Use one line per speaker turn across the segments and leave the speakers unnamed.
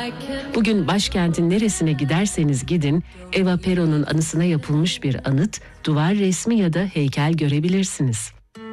Bugün başkentin neresine giderseniz gidin, Eva Perón'un anısına yapılmış bir anıt, duvar resmi ya da heykel görebilirsiniz.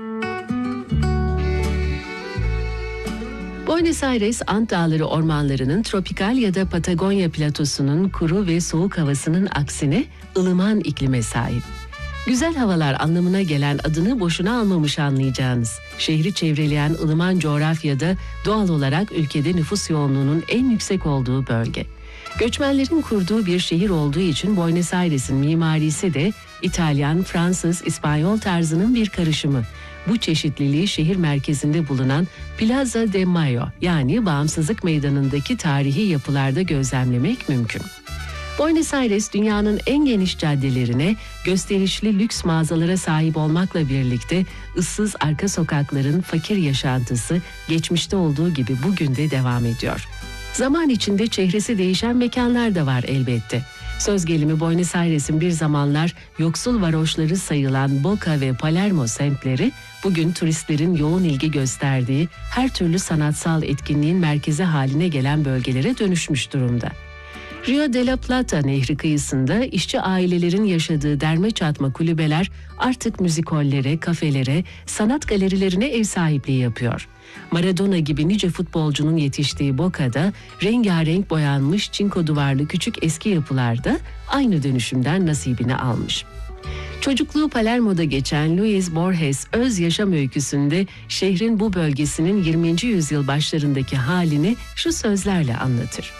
Buenos Aires, Ant Dağları ormanlarının tropikal ya da Patagonya platosunun kuru ve soğuk havasının aksine ılıman iklime sahip. Güzel havalar anlamına gelen adını boşuna almamış anlayacağınız. Şehri çevreleyen ılıman coğrafyada doğal olarak ülkede nüfus yoğunluğunun en yüksek olduğu bölge. Göçmenlerin kurduğu bir şehir olduğu için Buenos Aires'in mimarisi de İtalyan, Fransız, İspanyol tarzının bir karışımı. Bu çeşitliliği şehir merkezinde bulunan Plaza de Mayo yani Bağımsızlık Meydanı'ndaki tarihi yapılarda gözlemlemek mümkün. Buenos Aires dünyanın en geniş caddelerine, gösterişli lüks mağazalara sahip olmakla birlikte ıssız arka sokakların fakir yaşantısı geçmişte olduğu gibi bugün de devam ediyor. Zaman içinde çehresi değişen mekanlar da var elbette. Söz gelimi Buenos Aires'in bir zamanlar yoksul varoşları sayılan Boca ve Palermo semtleri, bugün turistlerin yoğun ilgi gösterdiği her türlü sanatsal etkinliğin merkezi haline gelen bölgelere dönüşmüş durumda. Rio de la Plata nehri kıyısında işçi ailelerin yaşadığı derme çatma kulübeler artık müzikollere, kafelere, sanat galerilerine ev sahipliği yapıyor. Maradona gibi nice futbolcunun yetiştiği Boca'da rengarenk boyanmış çinko duvarlı küçük eski yapılarda aynı dönüşümden nasibini almış. Çocukluğu Palermo'da geçen Luis Borges öz yaşam öyküsünde şehrin bu bölgesinin 20. yüzyıl başlarındaki halini şu sözlerle anlatır.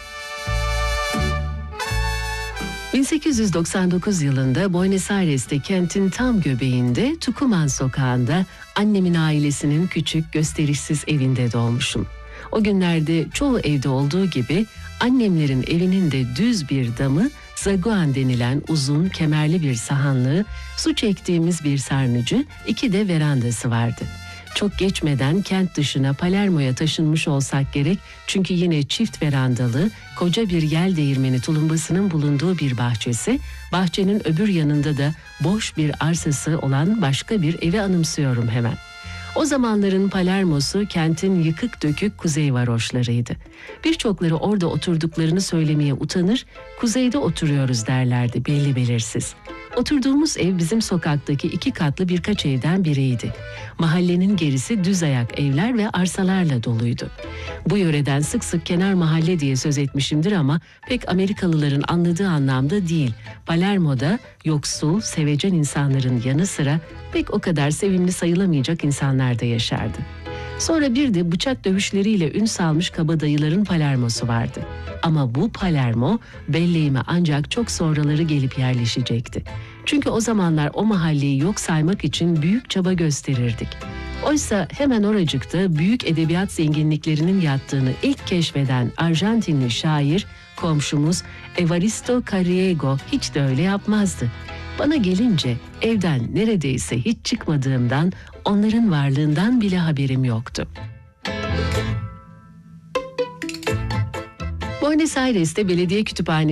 1899 yılında Buenos Aires'te kentin tam göbeğinde Tucumán sokağında annemin ailesinin küçük gösterişsiz evinde doğmuşum. O günlerde çoğu evde olduğu gibi annemlerin evinin de düz bir damı, zaguán denilen uzun kemerli bir sahanlığı, su çektiğimiz bir sarnıcı, 2 de verandası vardı. Çok geçmeden kent dışına Palermo'ya taşınmış olsak gerek çünkü yine çift verandalı, koca bir yel değirmeni tulumbasının bulunduğu bir bahçesi, bahçenin öbür yanında da boş bir arsası olan başka bir evi anımsıyorum hemen. O zamanların Palermo'su kentin yıkık dökük kuzey varoşlarıydı. Birçokları orada oturduklarını söylemeye utanır, kuzeyde oturuyoruz derlerdi belli belirsiz. Oturduğumuz ev bizim sokaktaki 2 katlı birkaç evden biriydi. Mahallenin gerisi düz ayak evler ve arsalarla doluydu. Bu yöreden sık sık kenar mahalle diye söz etmişimdir ama pek Amerikalıların anladığı anlamda değil. Palermo'da yoksul, sevecen insanların yanı sıra pek o kadar sevimli sayılamayacak insanlar da yaşardı. Sonra bir de bıçak dövüşleriyle ün salmış kabadayıların Palermo'su vardı. Ama bu Palermo belleğime ancak çok sonraları gelip yerleşecekti. Çünkü o zamanlar o mahalleyi yok saymak için büyük çaba gösterirdik. Oysa hemen oracıkta büyük edebiyat zenginliklerinin yattığını ilk keşfeden Arjantinli şair, komşumuz Evaristo Carriego hiç de öyle yapmazdı. Bana gelince evden neredeyse hiç çıkmadığımdan, onların varlığından bile haberim yoktu. Buenos Aires'te belediye kütüphanesi